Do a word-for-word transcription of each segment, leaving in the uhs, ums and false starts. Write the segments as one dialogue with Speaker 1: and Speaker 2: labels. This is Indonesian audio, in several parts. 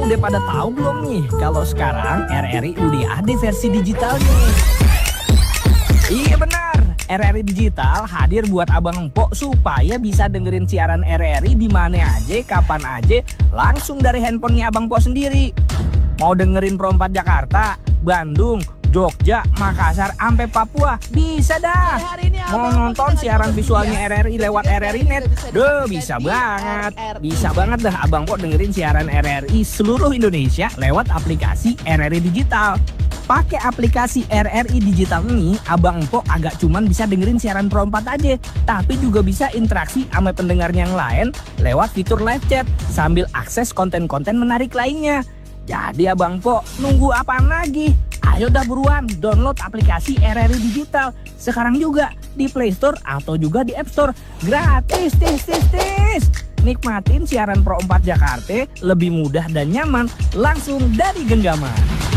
Speaker 1: udah pada tahu belum nih kalau sekarang R R I udah ada versi digitalnya? Iya benar, R R I Digital hadir buat abang empok supaya bisa dengerin siaran R R I di mana aja, kapan aja, langsung dari handphonenya abang empok sendiri. Mau dengerin Pro empat Jakarta, Bandung, Jogja, Makassar, sampai Papua, bisa dah. Mau nonton siaran visualnya R R I lewat R R I Net, duh bisa banget. Bisa banget dah abang empok dengerin siaran R R I seluruh Indonesia lewat aplikasi R R I Digital. Pakai aplikasi R R I Digital ini, abang empok agak cuman bisa dengerin siaran Pro empat aja, tapi juga bisa interaksi sama pendengar yang lain lewat fitur live chat sambil akses konten-konten menarik lainnya. Jadi abang empok nunggu apaan lagi? Ayo dah buruan download aplikasi R R I Digital sekarang juga di Play Store atau juga di App Store. Gratis, tis, tis, tis. Nikmatin siaran Pro empat Jakarta lebih mudah dan nyaman langsung dari genggaman.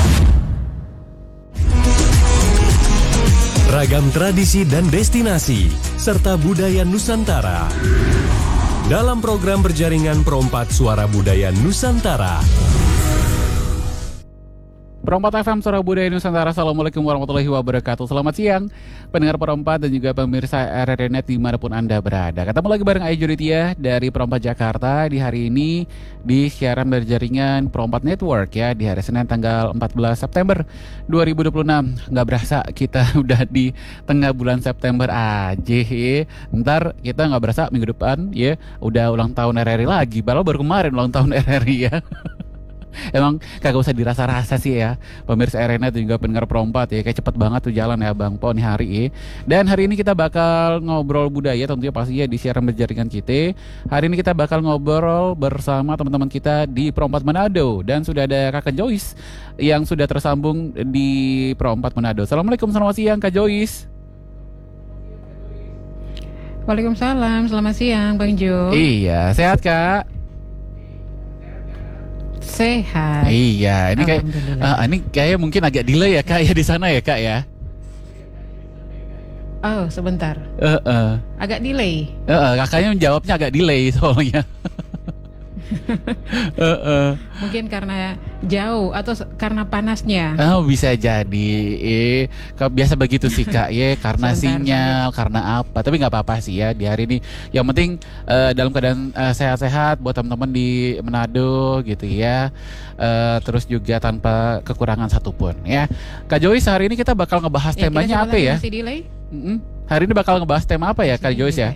Speaker 2: Ragam tradisi dan destinasi, serta budaya Nusantara. Dalam program berjaringan Pro empat Suara Budaya Nusantara.
Speaker 3: Pro empat F M Suara Budaya Nusantara. Assalamualaikum warahmatullahi wabarakatuh. Selamat siang pendengar Pro empat dan juga pemirsa R R I Net dimanapun Anda berada. Ketemu lagi bareng Ayu Juritia dari Pro empat Jakarta di hari ini di siaran berjaringan Pro empat Network ya, di hari Senin tanggal empat belas September dua ribu dua puluh enam. Nggak berasa kita udah di tengah bulan September aja ya. Ntar kita nggak berasa minggu depan ya udah ulang tahun R R I lagi. Padahal baru kemarin ulang tahun R R I ya. Emang kagak usah dirasa-rasa sih ya pemirsa R R I Net dan juga pendengar Pro empat ya. Kayak cepet banget tuh jalan ya Bang Po nih hari ini. Dan hari ini kita bakal ngobrol budaya tentunya pastinya di siaran berjaringan kita. Hari ini kita bakal ngobrol bersama teman-teman kita di Pro empat Manado. Dan sudah ada Kakak Joyce yang sudah tersambung di Pro empat Manado. Assalamualaikum, selamat siang Kak Joyce.
Speaker 4: Waalaikumsalam, selamat siang Bang Jo.
Speaker 3: Iya, sehat Kak?
Speaker 4: Sehat.
Speaker 3: Iya, ini kayak uh, ini kayak mungkin agak delay ya Kak ya di sana ya Kak ya.
Speaker 4: Oh, sebentar.
Speaker 3: Uh, uh.
Speaker 4: Agak delay.
Speaker 3: Uh, uh, kakaknya menjawabnya agak delay soalnya. uh, uh.
Speaker 4: Mungkin karena jauh atau karena panasnya.
Speaker 3: Oh, bisa jadi. Eh, biasa begitu sih Kak ya, karena
Speaker 4: Sebentar,
Speaker 3: sinyal, sebentar. Karena apa. Tapi nggak apa-apa sih ya di hari ini. Yang penting uh, dalam keadaan uh, sehat-sehat buat teman-teman di Manado gitu ya. Uh, terus juga tanpa kekurangan satupun ya. Kak Joyce, hari ini kita bakal ngebahas
Speaker 4: ya,
Speaker 3: temanya apa ya?
Speaker 4: Masih delay?
Speaker 3: Mm-hmm. Hari ini bakal ngebahas tema apa ya Kak Joyce ya?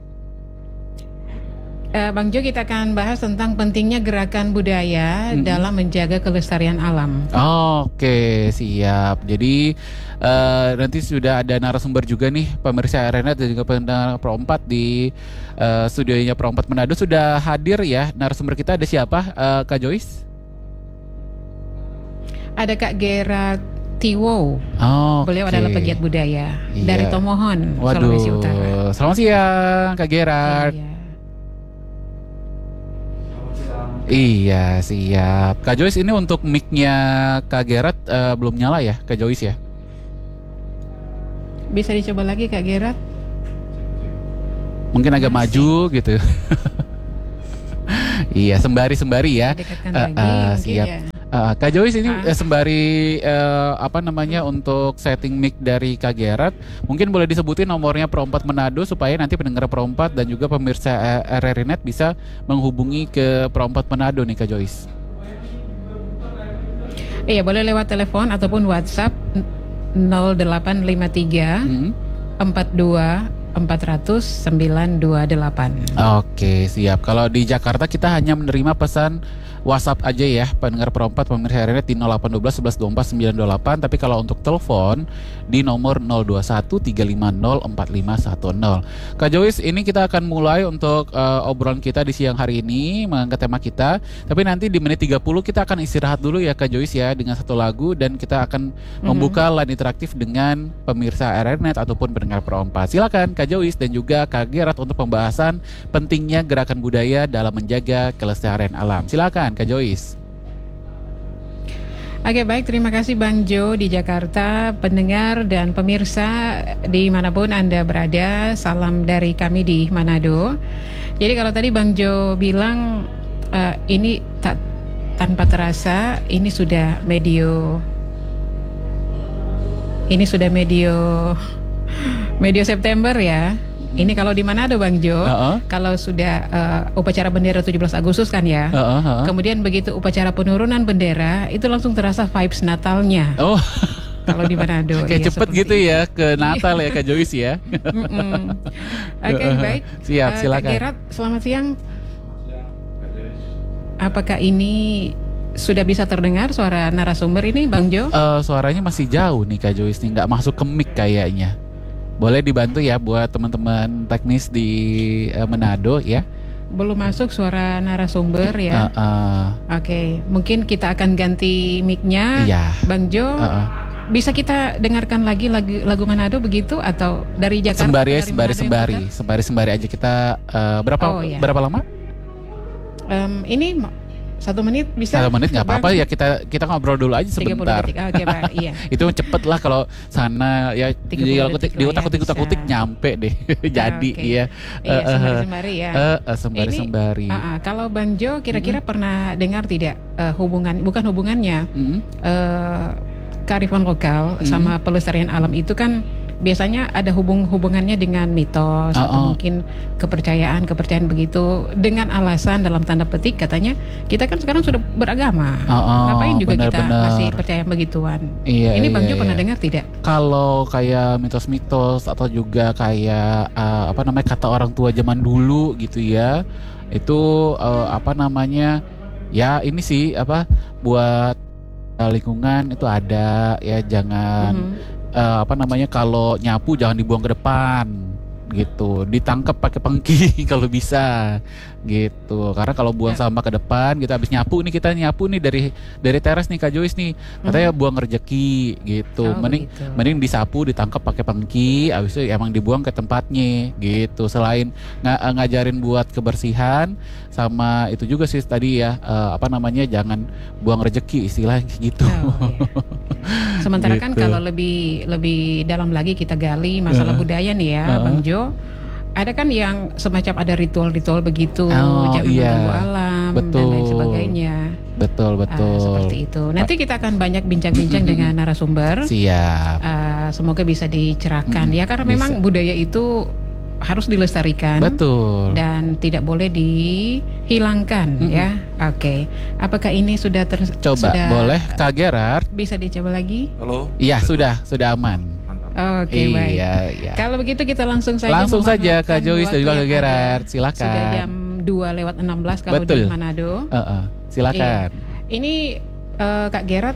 Speaker 4: Uh, Bang Jo, kita akan bahas tentang pentingnya gerakan budaya mm-hmm. dalam menjaga kelestarian alam.
Speaker 3: Oke, siap. Jadi uh, nanti sudah ada narasumber juga nih pemirsa R R I Net dan juga pendengar Pro empat di uh, studionya Pro empat Manado sudah hadir ya. Narasumber kita ada siapa uh, Kak Joyce?
Speaker 4: Ada Kak Gera Tiwo.
Speaker 3: Oh,
Speaker 4: beliau
Speaker 3: okay.
Speaker 4: adalah pegiat budaya
Speaker 3: iya.
Speaker 4: dari Tomohon,
Speaker 3: Waduh.
Speaker 4: Sulawesi Utara.
Speaker 3: Selamat siang Kak Gerard.
Speaker 4: Iya.
Speaker 3: Iya, siap. Kak Joyce, ini untuk mic-nya Kak Gerard uh, belum nyala ya, Kak Joyce ya?
Speaker 4: Bisa dicoba lagi Kak Gerard?
Speaker 3: Mungkin agak Masih. maju gitu. Iya, sembari-sembari ya.
Speaker 4: Dekatkan
Speaker 3: uh,
Speaker 4: lagi,
Speaker 3: uh, siap. Ya. Uh, Kak Joyce ini ah. sembari uh, apa namanya untuk setting mic dari Kak Gerard, mungkin boleh disebutin nomornya Pro empat Manado supaya nanti pendengar Pro empat dan juga pemirsa R R I Net bisa menghubungi ke Pro empat Manado nih Kak Joyce.
Speaker 4: Iya, boleh lewat telepon ataupun WhatsApp nol delapan lima tiga empat dua empat nol nol sembilan dua delapan.
Speaker 3: Oke, siap. Kalau di Jakarta kita hanya menerima pesan WhatsApp aja ya pendengar Pro empat pemirsa R R I Net di nol delapan satu dua satu satu dua empat sembilan dua delapan. Tapi kalau untuk telepon di nomor nol dua satu tiga lima nol empat lima satu nol. Kak Joyce, ini kita akan mulai untuk uh, obrolan kita di siang hari ini mengangkat tema kita. Tapi nanti di menit tiga puluh kita akan istirahat dulu ya Kak Joyce ya dengan satu lagu, dan kita akan mm-hmm. membuka line interaktif dengan pemirsa R R I Net ataupun pendengar Pro empat. Silakan Kak Joyce dan juga Kak Gerard untuk pembahasan pentingnya gerakan budaya dalam menjaga kelestarian alam. Silakan Kak Joyce.
Speaker 4: Oke, baik, terima kasih Bang Jo di Jakarta, pendengar dan pemirsa dimanapun Anda berada, salam dari kami di Manado. Jadi kalau tadi Bang Jo bilang uh, ini tak tanpa terasa ini sudah medio ini sudah medio medio September ya. Ini kalau di Manado Bang Jo,
Speaker 3: Uh-uh.
Speaker 4: kalau sudah uh, upacara bendera tujuh belas Agustus kan ya.
Speaker 3: Uh-uh, uh-uh.
Speaker 4: Kemudian begitu upacara penurunan bendera itu langsung terasa vibes Natalnya.
Speaker 3: Oh.
Speaker 4: Kalau di Manado.
Speaker 3: Kayak
Speaker 4: iya,
Speaker 3: cepet gitu
Speaker 4: itu.
Speaker 3: ya ke Natal ya Kak Joyce ya.
Speaker 4: Oke, baik.
Speaker 3: Siap,
Speaker 4: Uh,
Speaker 3: silakan.
Speaker 4: Kak Gerard, selamat siang. Apakah ini sudah bisa terdengar suara narasumber ini Bang Jo?
Speaker 3: Eh, suaranya masih jauh nih Kak Joyce nih, nggak masuk ke mic kayaknya. Boleh dibantu ya buat teman-teman teknis di eh, Manado ya.
Speaker 4: Belum masuk suara narasumber ya.
Speaker 3: Uh, uh,
Speaker 4: Oke, mungkin kita akan ganti mic-nya.
Speaker 3: Iya.
Speaker 4: Bang Jo,
Speaker 3: uh, uh.
Speaker 4: bisa kita dengarkan lagi lagu, lagu Manado begitu atau dari Jakarta?
Speaker 3: Sembari
Speaker 4: dari
Speaker 3: sembari
Speaker 4: Manado yang
Speaker 3: sembari
Speaker 4: dekat?
Speaker 3: sembari sembari aja kita eh, berapa
Speaker 4: Oh, iya.
Speaker 3: berapa lama?
Speaker 4: Em, ini ma- satu menit bisa?
Speaker 3: Satu menit nggak apa-apa
Speaker 4: Bang?
Speaker 3: ya, kita kita ngobrol dulu aja
Speaker 4: tiga puluh
Speaker 3: sebentar.
Speaker 4: detik. Oke, Pak. Iya.
Speaker 3: Itu cepet lah kalau sana ya
Speaker 4: tiga puluh
Speaker 3: di
Speaker 4: detik
Speaker 3: di
Speaker 4: lah
Speaker 3: utak
Speaker 4: ya,
Speaker 3: utik utak utik
Speaker 4: bisa.
Speaker 3: nyampe deh. Jadi
Speaker 4: Oke.
Speaker 3: iya.
Speaker 4: Iya,
Speaker 3: Eh, eh,
Speaker 4: sembari-sembari ya.
Speaker 3: eh, eh, sembari
Speaker 4: Ini,
Speaker 3: sembari.
Speaker 4: ah, ah, kalau Bang Jo kira-kira pernah dengar tidak eh, hubungan bukan hubungannya
Speaker 3: Mm-mm.
Speaker 4: eh, kearifan lokal
Speaker 3: Mm.
Speaker 4: sama pelestarian alam itu kan biasanya ada hubung hubungannya dengan mitos
Speaker 3: Oh,
Speaker 4: atau
Speaker 3: oh.
Speaker 4: mungkin kepercayaan kepercayaan begitu dengan alasan dalam tanda petik katanya kita kan sekarang sudah beragama,
Speaker 3: Oh, oh,
Speaker 4: ngapain juga kita
Speaker 3: benar-benar.
Speaker 4: masih percaya begituan.
Speaker 3: Iya,
Speaker 4: Ini Bang
Speaker 3: iya,
Speaker 4: Jo pernah
Speaker 3: iya.
Speaker 4: dengar tidak?
Speaker 3: Kalau kayak mitos-mitos atau juga kayak eh, apa namanya kata orang tua zaman dulu gitu ya, itu eh, apa namanya ya ini sih apa buat eh, lingkungan itu ada ya, jangan
Speaker 4: Mhm.
Speaker 3: eh, apa namanya kalau nyapu jangan dibuang ke depan gitu, ditangkap pakai pengki kalau bisa gitu, karena kalau buang
Speaker 4: Ya.
Speaker 3: sampah ke depan kita habis nyapu nih, kita nyapu nih dari dari teras nih Kak Joyce nih, katanya buang rezeki gitu.
Speaker 4: Oh,
Speaker 3: mending
Speaker 4: begitu.
Speaker 3: mending disapu, ditangkap pakai pengki, habis itu emang dibuang ke tempatnya gitu. Selain nga- ngajarin buat kebersihan, sama itu juga sih tadi ya eh, apa namanya jangan buang rezeki istilahnya gitu.
Speaker 4: Oh, iya. Sementara kan
Speaker 3: Gitu.
Speaker 4: kalau lebih lebih dalam lagi kita gali masalah
Speaker 3: Uh-uh.
Speaker 4: budaya nih ya,
Speaker 3: Uh-uh.
Speaker 4: Bang Jo. Ada kan yang semacam ada ritual-ritual begitu,
Speaker 3: Oh,
Speaker 4: jangan
Speaker 3: iya.
Speaker 4: mengganggu alam dan
Speaker 3: Betul.
Speaker 4: lain sebagainya.
Speaker 3: Betul
Speaker 4: Ah,
Speaker 3: betul.
Speaker 4: seperti itu. Nanti kita akan banyak bincang-bincang dengan narasumber.
Speaker 3: Siap.
Speaker 4: Ah, semoga bisa dicerahkan
Speaker 3: Mm-mm,
Speaker 4: ya, karena
Speaker 3: bisa.
Speaker 4: memang budaya itu harus dilestarikan.
Speaker 3: Betul.
Speaker 4: Dan tidak boleh dihilangkan
Speaker 3: Mm-mm.
Speaker 4: ya. Oke. Apakah ini sudah ter
Speaker 3: Coba
Speaker 4: sudah
Speaker 3: boleh Kak Gerard?
Speaker 4: bisa dicoba lagi?
Speaker 5: Halo.
Speaker 3: Iya sudah sudah aman.
Speaker 5: Mantap.
Speaker 4: Oke, baik.
Speaker 3: Iya iya.
Speaker 4: Kalau begitu kita langsung saja
Speaker 3: Langsung saja
Speaker 4: memanfaatkan
Speaker 3: Kak Joyce dan
Speaker 4: waktu
Speaker 3: juga Kak
Speaker 4: yang
Speaker 3: Gerard.
Speaker 4: ada.
Speaker 3: Silakan.
Speaker 4: Sudah jam dua lewat enam belas kalau
Speaker 3: Betul.
Speaker 4: di Manado.
Speaker 3: Uh-uh. Silakan.
Speaker 4: Ini eh, Kak Gerard,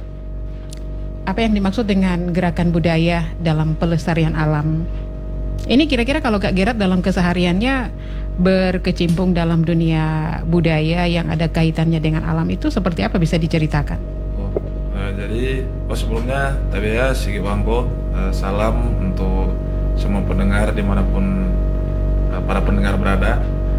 Speaker 4: apa yang dimaksud dengan gerakan budaya dalam pelestarian alam? Ini kira-kira kalau Kak Gerard dalam kesehariannya berkecimpung dalam dunia budaya yang ada kaitannya dengan alam itu seperti apa, bisa diceritakan?
Speaker 5: Oh, eh, jadi oh sebelumnya tadi ya Sigi Wangko, eh, salam untuk semua pendengar dimanapun eh, para pendengar berada.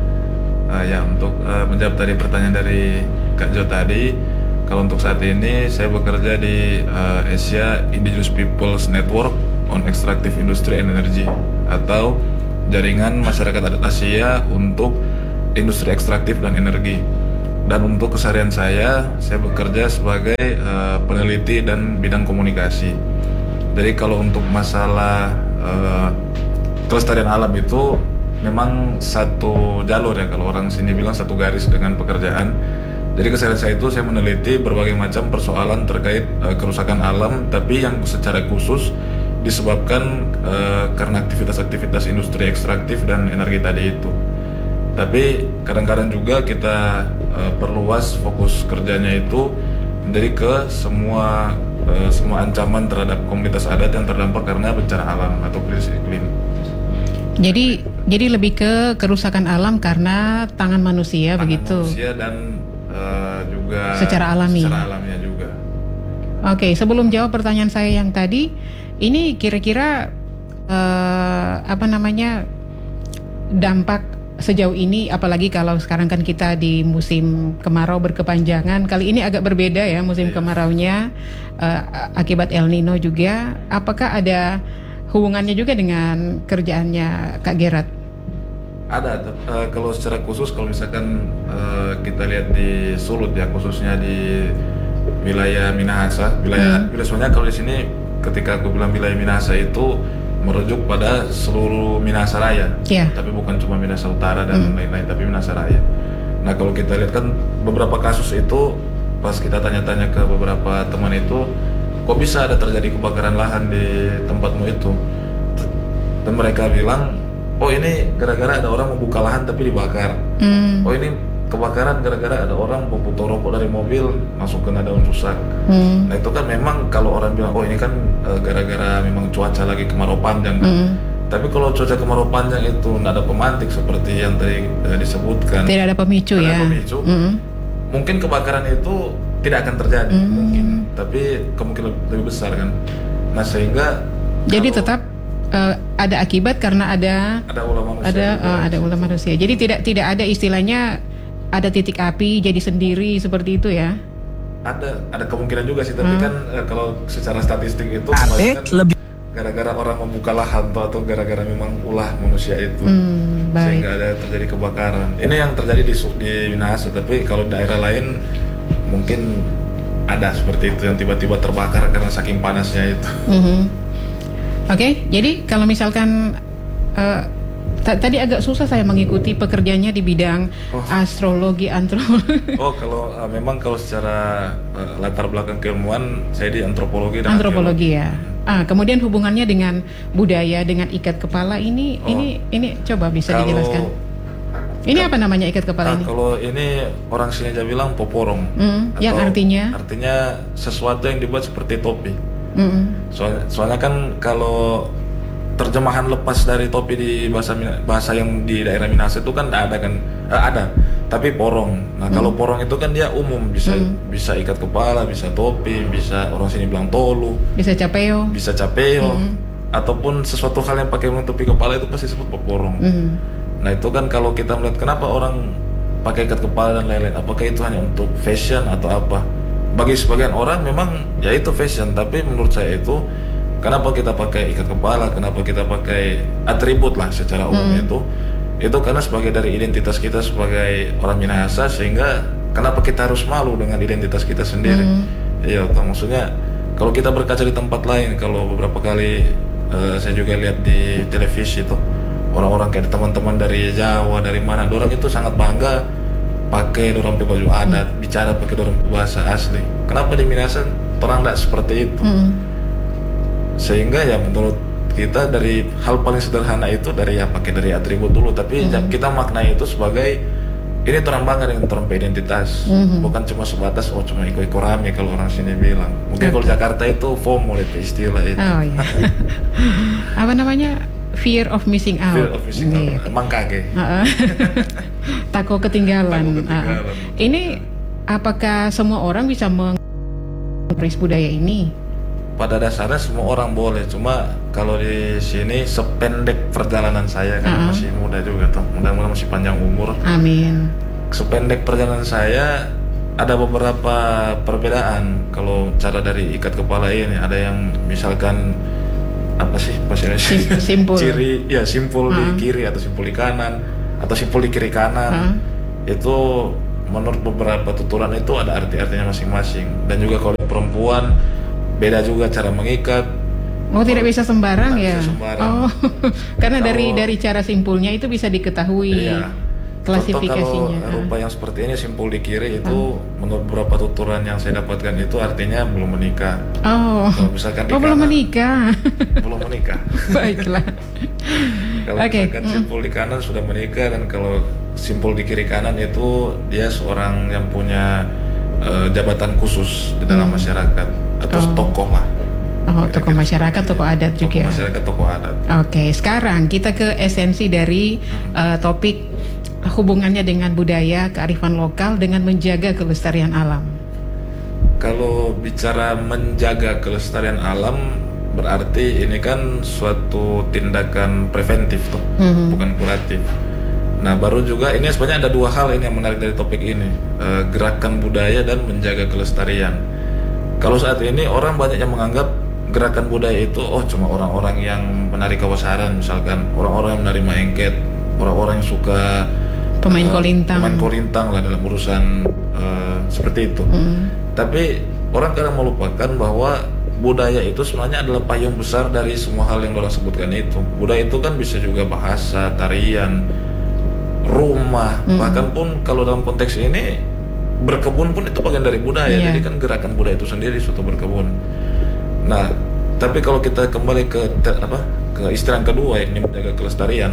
Speaker 5: Eh, ya untuk eh, menjawab tadi pertanyaan dari Kak Jo tadi, kalau untuk saat ini saya bekerja di eh, Asia Indigenous Peoples Network on Extractive Industry and Energy, atau jaringan masyarakat adat Asia untuk industri ekstraktif dan energi. Dan untuk keseharian saya, saya bekerja sebagai eh, peneliti dan bidang komunikasi. Jadi kalau untuk masalah eh, kelestarian alam itu memang satu jalur ya, kalau orang sini bilang satu garis dengan pekerjaan. Jadi keseharian saya itu saya meneliti berbagai macam persoalan terkait eh, kerusakan alam, tapi yang secara khusus disebabkan eh, karena aktivitas-aktivitas industri ekstraktif dan energi tadi itu. Tapi kadang-kadang juga kita eh, perluas fokus kerjanya itu menjadi ke semua eh, semua ancaman terhadap komunitas adat yang terdampak karena bencana alam atau krisis iklim.
Speaker 4: Jadi jadi lebih ke kerusakan alam karena tangan manusia
Speaker 5: Tangan
Speaker 4: begitu.
Speaker 5: manusia dan eh, juga
Speaker 4: Secara alami.
Speaker 5: Secara alamiah juga.
Speaker 4: Oke, sebelum jawab pertanyaan saya yang tadi, ini kira-kira eh, apa namanya dampak sejauh ini, apalagi kalau sekarang kan kita di musim kemarau berkepanjangan, kali ini agak berbeda ya musim
Speaker 5: Iya.
Speaker 4: kemaraunya eh, akibat El Nino juga. Apakah ada hubungannya juga dengan kerjaannya Kak Gerard?
Speaker 5: Ada, uh, kalau secara khusus kalau misalkan uh, kita lihat di Sulut ya, khususnya di wilayah Minahasa, wilayah,
Speaker 4: Hmm.
Speaker 5: wilayah soalnya kalau di sini ketika aku bilang wilayah Minahasa itu merujuk pada seluruh Minahasa Raya,
Speaker 4: Ya.
Speaker 5: tapi bukan cuma Minahasa Utara dan
Speaker 4: Hmm.
Speaker 5: lain-lain, tapi Minahasa Raya. Nah kalau kita lihat kan beberapa kasus itu pas kita tanya-tanya ke beberapa teman itu, kok bisa ada terjadi kebakaran lahan di tempatmu itu? Dan mereka bilang, oh ini gara-gara ada orang membuka lahan tapi dibakar.
Speaker 4: Hmm.
Speaker 5: Oh ini kebakaran gara-gara ada orang membutuh rokok dari mobil masuk kena daun rusak.
Speaker 4: Hmm.
Speaker 5: Nah itu kan memang kalau orang bilang, oh ini kan eh, gara-gara memang cuaca lagi kemarau panjang.
Speaker 4: Hmm.
Speaker 5: Tapi kalau cuaca kemarau panjang itu nggak ada pemantik seperti yang tadi eh, disebutkan,
Speaker 4: Tidak ada pemicu
Speaker 5: Tidak
Speaker 4: ya.
Speaker 5: ada pemicu.
Speaker 4: Hmm.
Speaker 5: mungkin kebakaran itu tidak akan terjadi,
Speaker 4: Hmm.
Speaker 5: mungkin. Tapi kemungkinan lebih besar kan. Nah sehingga
Speaker 4: Jadi
Speaker 5: kalau
Speaker 4: tetap eh, ada akibat karena ada
Speaker 5: ada ulah manusia.
Speaker 4: ada
Speaker 5: juga.
Speaker 4: eh, ada ulah manusia. Jadi tidak tidak ada istilahnya ada titik api jadi sendiri seperti itu ya.
Speaker 5: Ada ada kemungkinan juga sih, tapi
Speaker 4: Hmm.
Speaker 5: kan eh, kalau secara statistik itu
Speaker 1: Ate
Speaker 5: kebanyakan
Speaker 1: lebih
Speaker 5: gara-gara orang membuka lahan atau, atau gara-gara memang ulah manusia itu.
Speaker 4: Hmm, baik.
Speaker 5: Sehingga ada terjadi kebakaran. Ini yang terjadi di Su- di Minahasa, tapi kalau daerah lain mungkin ada seperti itu yang tiba-tiba terbakar karena saking panasnya itu.
Speaker 4: Mhm. Oke, jadi kalau misalkan eh, ta- tadi agak susah saya mengikuti pekerjaannya di bidang
Speaker 5: Oh.
Speaker 4: astrologi, antropologi.
Speaker 5: Oh, kalau uh, memang kalau secara uh, latar belakang keilmuan saya di antropologi dan
Speaker 4: Antropologi ya. Ah, kemudian hubungannya dengan budaya, dengan ikat kepala ini,
Speaker 5: Oh.
Speaker 4: ini, ini coba bisa
Speaker 5: Kalau-
Speaker 4: dijelaskan. Ini apa namanya ikat kepala
Speaker 5: Ah,
Speaker 4: ini?
Speaker 5: kalau ini orang sini aja bilang poporong.
Speaker 4: Hmm, yang
Speaker 5: Atau
Speaker 4: artinya?
Speaker 5: Artinya sesuatu yang dibuat seperti topi.
Speaker 4: Mm-mm.
Speaker 5: Soalnya, soalnya kan kalau terjemahan lepas dari topi di bahasa Mina- bahasa yang di daerah Minahasa itu kan nggak ada kan, Eh, ada, tapi porong. Nah kalau porong itu kan dia umum, bisa
Speaker 4: Hmm.
Speaker 5: bisa ikat kepala, bisa topi, bisa orang sini bilang tolu,
Speaker 4: Bisa capeo.
Speaker 5: bisa capeo,
Speaker 4: Hmm.
Speaker 5: ataupun sesuatu hal yang pakai menutupi kepala itu pasti disebut poporong.
Speaker 4: Mhm.
Speaker 5: Nah itu kan kalau kita melihat kenapa orang pakai ikat kepala dan lain-lain, apakah itu hanya untuk fashion atau apa? Bagi sebagian orang memang ya itu fashion, tapi menurut saya itu kenapa kita pakai ikat kepala, kenapa kita pakai atribut lah secara umum
Speaker 4: Hmm.
Speaker 5: itu, itu karena sebagai dari identitas kita sebagai orang Minahasa, sehingga kenapa kita harus malu dengan identitas kita sendiri?
Speaker 4: Hmm.
Speaker 5: Iya, atau maksudnya kalau kita berkaca di tempat lain, kalau beberapa kali eh, saya juga lihat di televisi itu orang-orang kayak teman-teman dari Jawa, dari mana, dorang itu sangat bangga pakai dorang pakai baju adat, bicara pakai dorang bahasa asli. Kenapa di Minahasa orang tidak seperti itu?
Speaker 4: Mhm.
Speaker 5: Sehingga ya menurut kita dari hal paling sederhana itu dari ya pakai dari atribut dulu, tapi ja- kita maknai itu sebagai ini orang bangga dengan orang identitas,
Speaker 4: Mhm.
Speaker 5: bukan cuma sebatas oh cuma ikut-ikut rame kalau orang sini bilang. Mungkin kalau Jakarta itu FOMO itu istilah itu.
Speaker 4: Oh ya. Apa namanya? Fear of missing out.
Speaker 5: Fear of missing
Speaker 4: Iya.
Speaker 5: out. Emang kage.
Speaker 4: Heeh. Takut ketinggalan.
Speaker 5: Takut ketinggalan.
Speaker 4: Ah. Ini apakah semua orang bisa mengapres budaya ini?
Speaker 5: Pada dasarnya semua orang boleh, cuma kalau di sini sependek perjalanan saya kan
Speaker 4: Uh-uh.
Speaker 5: masih muda juga tuh, mudah-mudahan masih panjang umur.
Speaker 4: Amin.
Speaker 5: Sependek perjalanan saya ada beberapa perbedaan kalau cara dari ikat kepala ini. Ada yang misalkan apa sih bahasa Indonesia?
Speaker 4: Sim- simpul.
Speaker 5: Ciri ya simpul
Speaker 4: Uh-uh.
Speaker 5: di kiri atau simpul di kanan atau simpul di kiri kanan.
Speaker 4: Uh-uh.
Speaker 5: Itu menurut beberapa tuturan itu ada arti-artinya masing-masing. Dan juga kalau perempuan beda juga cara mengikat.
Speaker 4: Oh, tidak bisa sembarang
Speaker 5: Tidak
Speaker 4: ya?
Speaker 5: bisa sembarang.
Speaker 4: Oh, karena dari
Speaker 5: Kalau-
Speaker 4: dari cara simpulnya itu bisa diketahui
Speaker 5: Iya.
Speaker 4: klasifikasinya.
Speaker 5: Contoh kalau rupa yang seperti ini simpul di kiri itu menurut beberapa tuturan yang saya dapatkan itu artinya belum menikah.
Speaker 4: Oh,
Speaker 5: Kalau misalkan di
Speaker 4: oh belum
Speaker 5: kanan-
Speaker 4: menikah.
Speaker 5: belum menikah.
Speaker 4: Baiklah.
Speaker 5: Kalau
Speaker 4: Oke,
Speaker 5: misalkan
Speaker 4: mm.
Speaker 5: simpul di kanan sudah menikah, dan kalau simpul di kiri kanan itu dia seorang yang punya eh, jabatan khusus di dalam
Speaker 4: Mm.
Speaker 5: masyarakat atau
Speaker 4: Oh.
Speaker 5: tokoh lah.
Speaker 4: Oh, tokoh
Speaker 5: Kira-kira
Speaker 4: masyarakat,
Speaker 5: seperti
Speaker 4: tokoh
Speaker 5: itu.
Speaker 4: adat juga.
Speaker 5: Tokoh masyarakat, tokoh adat.
Speaker 4: Oke, sekarang kita ke esensi dari eh, topik hubungannya dengan budaya, kearifan lokal dengan menjaga kelestarian alam.
Speaker 5: Kalau bicara menjaga kelestarian alam, berarti ini kan suatu tindakan preventif tuh,
Speaker 4: Mhm.
Speaker 5: bukan kuratif. Nah, baru juga ini sebenarnya ada dua hal ini yang menarik dari topik ini, eh, gerakan budaya dan menjaga kelestarian. Kalau saat ini orang banyak yang menganggap gerakan budaya itu oh cuma orang-orang yang menari kawasaran, misalkan orang-orang yang menari maengket, orang-orang yang suka
Speaker 4: Pemain
Speaker 5: uh,
Speaker 4: kolintang.
Speaker 5: pemain kolintang lah dalam urusan uh, seperti itu.
Speaker 4: Mm.
Speaker 5: Tapi orang kadang melupakan bahwa budaya itu sebenarnya adalah payung besar dari semua hal yang orang sebutkan itu. Budaya itu kan bisa juga bahasa, tarian, rumah,
Speaker 4: Mm.
Speaker 5: bahkan pun kalau dalam konteks ini berkebun pun itu bagian dari budaya.
Speaker 4: Yeah.
Speaker 5: Jadi kan gerakan budaya itu sendiri suatu berkebun. Nah, tapi kalau kita kembali ke te- apa ke istilah yang kedua yakni menjaga kelestarian,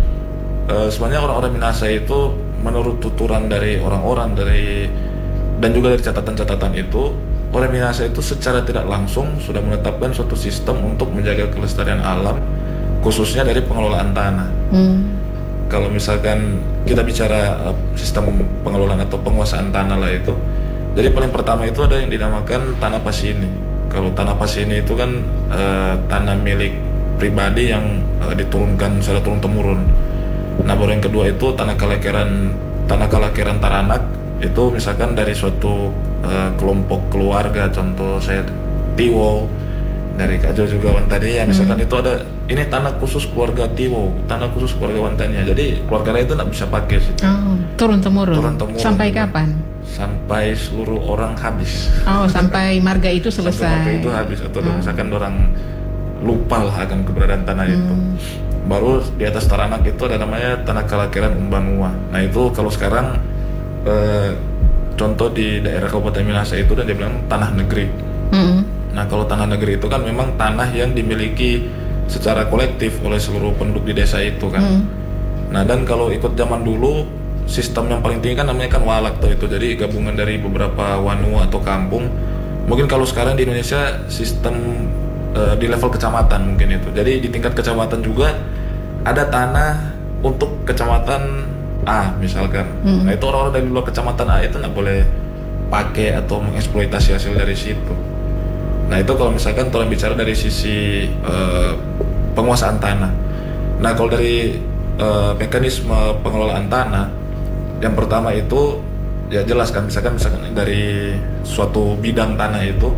Speaker 5: uh, sebenarnya orang-orang Minahasa itu menurut tuturan dari orang-orang dari dan juga dari catatan-catatan itu, orang Minahasa itu secara tidak langsung sudah menetapkan suatu sistem untuk menjaga kelestarian alam, khususnya dari pengelolaan tanah.
Speaker 4: Mm.
Speaker 5: Kalau misalkan kita bicara uh, sistem pengelolaan atau penguasaan tanah lah itu, jadi paling pertama itu ada yang dinamakan tanah pasini. Kalau tanah pasini itu kan uh, tanah milik pribadi yang uh, diturunkan secara turun temurun. Nah, baru yang kedua itu tanah kalakeran tanah kalakeran Taranak, itu misalkan dari suatu uh, kelompok keluarga, contoh saya Tiwo dari Kak Jo juga Wantani ya, misalkan
Speaker 4: Hmm.
Speaker 5: itu ada ini tanah khusus keluarga Tiwo, tanah khusus keluarga Wantani, jadi keluarga lain itu nggak bisa pakai sih.
Speaker 4: Oh, turun temurun.
Speaker 5: Turun temurun.
Speaker 4: Sampai kapan?
Speaker 5: Sampai seluruh orang habis.
Speaker 4: Oh, sampai marga itu
Speaker 5: Sampai
Speaker 4: selesai.
Speaker 5: marga itu habis atau
Speaker 4: Oh.
Speaker 5: misalkan orang lupa lah akan keberadaan tanah itu.
Speaker 4: Hmm.
Speaker 5: Baru di atas Taranak itu ada namanya tanah kalakeran Umbanua. Nah itu kalau sekarang eh, contoh di daerah Kabupaten Minahasa itu dan dia bilang tanah negeri.
Speaker 4: Mm.
Speaker 5: Nah kalau tanah negeri itu kan memang tanah yang dimiliki secara kolektif oleh seluruh penduduk di desa itu kan.
Speaker 4: Mm.
Speaker 5: Nah dan kalau ikut zaman dulu sistem yang paling tinggi kan namanya kan walak tuh itu, jadi gabungan dari beberapa wanu atau kampung. Mungkin kalau sekarang di Indonesia sistem uh, di level kecamatan mungkin itu. Jadi di tingkat kecamatan juga ada tanah untuk kecamatan A misalkan.
Speaker 4: Hmm.
Speaker 5: Nah itu orang-orang dari luar kecamatan A itu nggak boleh pakai atau mengeksploitasi hasil dari situ. Nah itu kalau misalkan tolong bicara dari sisi uh, penguasaan tanah. Nah kalau dari uh, mekanisme pengelolaan tanah, yang pertama itu ya jelas kan, misalkan misalkan dari suatu bidang tanah itu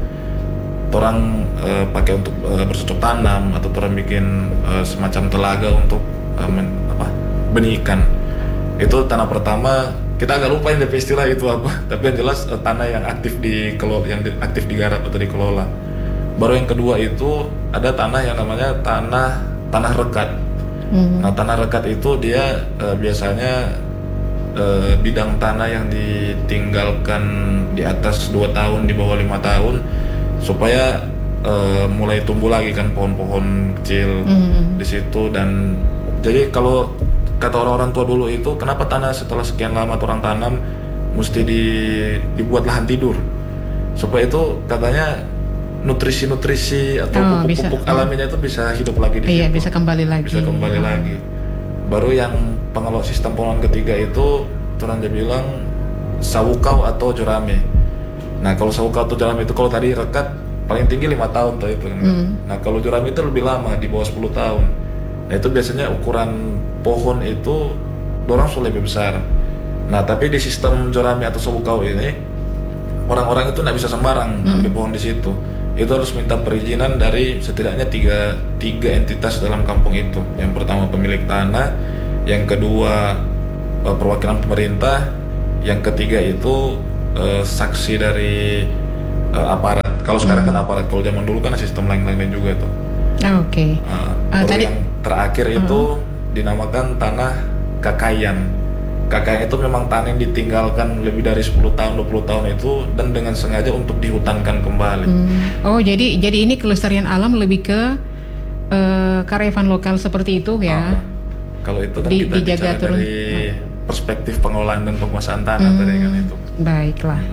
Speaker 5: orang uh, pakai untuk uh, bercocok tanam atau orang bikin uh, semacam telaga untuk uh, men, apa, benih ikan. Itu tanah pertama, kita agak lupa yang istilah itu apa, tapi yang jelas uh, tanah yang aktif di yang di, aktif digarap atau dikelola. Baru yang kedua itu ada tanah yang namanya tanah tanah rekat.
Speaker 4: Mm.
Speaker 5: Nah tanah rekat itu dia uh, biasanya uh, bidang tanah yang ditinggalkan di atas dua tahun, di bawah lima tahun, supaya uh, mulai tumbuh lagi kan pohon-pohon kecil
Speaker 4: Mm.
Speaker 5: di situ. Dan jadi kalau kata orang-orang tua dulu itu, kenapa tanah setelah sekian lama orang tanam mesti di, dibuat lahan tidur, supaya itu katanya nutrisi-nutrisi atau
Speaker 4: Oh,
Speaker 5: pupuk-pupuk
Speaker 4: bisa.
Speaker 5: alaminya itu bisa hidup lagi di
Speaker 4: Iya,
Speaker 5: situ.
Speaker 4: bisa kembali lagi.
Speaker 5: Bisa kembali
Speaker 4: Oh.
Speaker 5: lagi. Baru yang pengelola sistem pengelolaan ketiga itu orang dia bilang sawukau atau jurame. Nah kalau sawukau atau jurame itu kalau tadi rekat paling tinggi lima tahun tuh itu kan.
Speaker 4: Hmm.
Speaker 5: Nah kalau jurame itu lebih lama, di bawah sepuluh tahun. Nah itu biasanya ukuran pohon itu dorang sudah lebih besar. Nah tapi di sistem jurame atau sawukau ini orang-orang itu nggak bisa sembarang
Speaker 4: Hmm.
Speaker 5: ambil pohon di situ. Itu harus minta perizinan dari setidaknya tiga, tiga entitas dalam kampung itu. Yang pertama pemilik tanah, yang kedua eh, perwakilan pemerintah, yang ketiga itu eh, saksi dari eh, aparat. Kalau sekarang kan aparat, kalau zaman dulu kan sistem lain-lain juga tuh.
Speaker 4: Ah, Oke.
Speaker 5: Nah,
Speaker 4: Ah,
Speaker 5: baru
Speaker 4: tadi-
Speaker 5: yang terakhir itu dinamakan tanah kakayan. Kakayan itu memang tanah yang ditinggalkan lebih dari sepuluh tahun, dua puluh tahun itu, dan dengan sengaja untuk dihutankan kembali.
Speaker 4: Hmm. Oh, jadi jadi ini kelestarian alam lebih ke eh, kearifan lokal seperti itu ya.
Speaker 5: Ah, kalau itu kan
Speaker 4: Di-
Speaker 5: kita
Speaker 4: dijaga
Speaker 5: bicara
Speaker 4: turun.
Speaker 5: dari perspektif pengelolaan dan penguasaan tanah
Speaker 4: Hmm,
Speaker 5: tadi kan itu.
Speaker 4: Baiklah.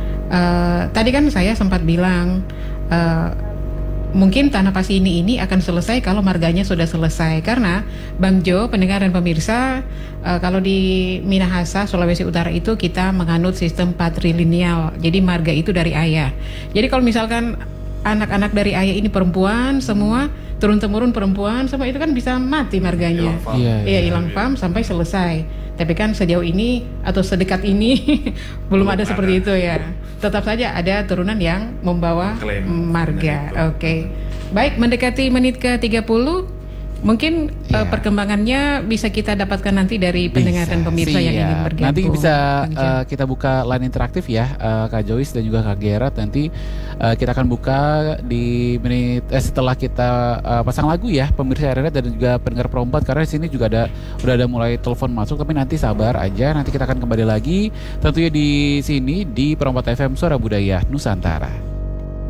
Speaker 4: Eh, tadi kan saya sempat bilang eh, mungkin tanah pasini ini akan selesai kalau marganya sudah selesai, karena Bang Jo, pendengar dan pemirsa, eh, kalau di Minahasa, Sulawesi Utara itu kita menganut sistem patrilineal. Jadi marga itu dari ayah. Jadi kalau misalkan anak-anak dari ayah ini perempuan semua, turun temurun perempuan semua, itu kan bisa mati marganya.
Speaker 5: Hilang paham.
Speaker 3: Iya,
Speaker 4: Iya, hilang pam sampai selesai. Tapi kan sejauh ini atau sedekat ini belum ada
Speaker 5: Belum
Speaker 4: seperti
Speaker 5: ada.
Speaker 4: itu ya. Tetap saja ada turunan yang membawa
Speaker 5: Klaim
Speaker 4: marga.
Speaker 5: dengan itu.
Speaker 4: Oke. Baik, mendekati menit ke tiga puluh. Mungkin
Speaker 3: Ya.
Speaker 4: uh, perkembangannya bisa kita dapatkan nanti dari pendengar dan pemirsa yang
Speaker 3: siap.
Speaker 4: ingin bergabung.
Speaker 3: Nanti bisa
Speaker 4: Kang Jo.
Speaker 3: uh, kita buka line interaktif ya, uh, Kak Joyce dan juga Kak Gerard. Nanti uh, kita akan buka di menit eh, setelah kita uh, pasang lagu ya, pemirsa R R dan juga pendengar perempat, karena di sini juga ada udah ada mulai telepon masuk, tapi nanti sabar aja, nanti kita akan kembali lagi tentunya di sini di Perempat F M Suara Budaya Nusantara.